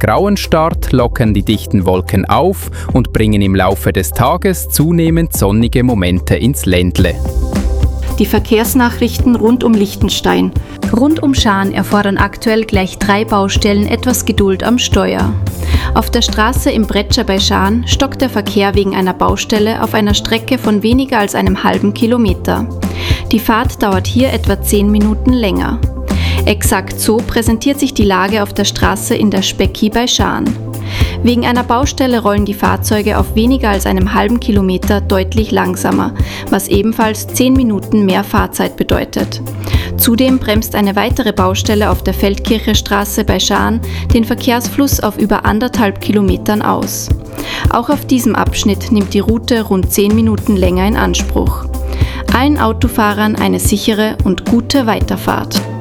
grauen Start lockern die dichten Wolken auf und bringen im Laufe des Tages zunehmend sonnige Momente ins Ländle. Die Verkehrsnachrichten rund um Liechtenstein. Rund um Schaan erfordern aktuell gleich 3 Baustellen etwas Geduld am Steuer. Auf der Straße im Bretscher bei Schaan stockt der Verkehr wegen einer Baustelle auf einer Strecke von weniger als einem halben Kilometer. Die Fahrt dauert hier etwa 10 Minuten länger. Exakt so präsentiert sich die Lage auf der Straße in der Specki bei Schaan. Wegen einer Baustelle rollen die Fahrzeuge auf weniger als einem halben Kilometer deutlich langsamer, was ebenfalls 10 Minuten mehr Fahrzeit bedeutet. Zudem bremst eine weitere Baustelle auf der Feldkircherstraße bei Schaan den Verkehrsfluss auf über 1,5 Kilometern aus. Auch auf diesem Abschnitt nimmt die Route rund 10 Minuten länger in Anspruch. Allen Autofahrern eine sichere und gute Weiterfahrt.